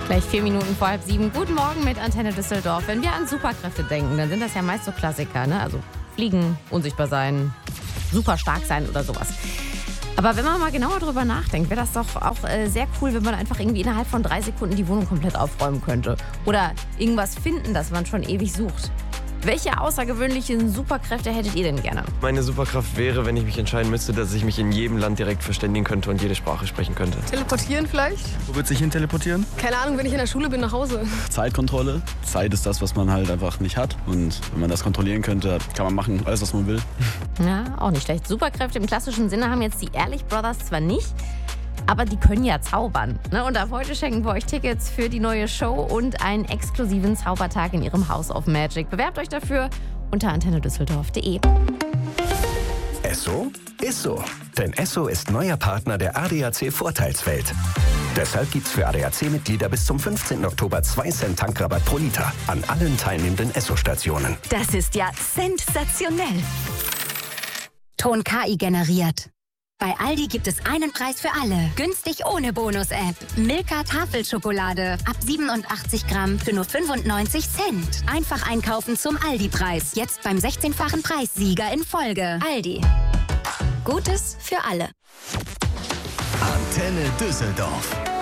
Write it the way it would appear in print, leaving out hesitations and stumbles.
Gleich 4 Minuten vor 6:30. Guten Morgen mit Antenne Düsseldorf. Wenn wir an Superkräfte denken, dann sind das ja meist so Klassiker, ne? Also fliegen, unsichtbar sein, super stark sein oder sowas. Aber wenn man mal genauer drüber nachdenkt, wäre das doch auch sehr cool, wenn man einfach irgendwie innerhalb von 3 Sekunden die Wohnung komplett aufräumen könnte. Oder irgendwas finden, das man schon ewig sucht. Welche außergewöhnlichen Superkräfte hättet ihr denn gerne? Meine Superkraft wäre, wenn ich mich entscheiden müsste, dass ich mich in jedem Land direkt verständigen könnte und jede Sprache sprechen könnte. Teleportieren vielleicht? Wo wird sich hin teleportieren? Keine Ahnung, wenn ich in der Schule bin, nach Hause. Zeitkontrolle. Zeit ist das, was man halt einfach nicht hat. Und wenn man das kontrollieren könnte, kann man machen, alles, was man will. Ja, auch nicht schlecht. Superkräfte im klassischen Sinne haben jetzt die Ehrlich Brothers zwar nicht, aber die können ja zaubern. Ne? Und ab heute schenken wir euch Tickets für die neue Show und einen exklusiven Zaubertag in ihrem House of Magic. Bewerbt euch dafür unter antennedüsseldorf.de. Esso ist so. Denn Esso ist neuer Partner der ADAC Vorteilswelt. Deshalb gibt's für ADAC-Mitglieder bis zum 15. Oktober 2 Cent Tankrabatt pro Liter an allen teilnehmenden Esso-Stationen. Das ist ja sensationell. Ton KI generiert. Bei Aldi gibt es einen Preis für alle. Günstig ohne Bonus-App. Milka Tafelschokolade. Ab 87 Gramm für nur 95 Cent. Einfach einkaufen zum Aldi-Preis. Jetzt beim 16-fachen Preissieger in Folge. Aldi. Gutes für alle. Antenne Düsseldorf.